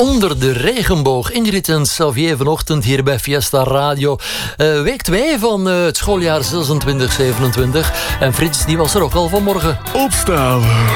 Onder de regenboog. Ingrid en Xavier vanochtend hier bij Fiesta Radio. Week 2 van het schooljaar 26-27. En Frits, die was er ook al vanmorgen. Opstaan.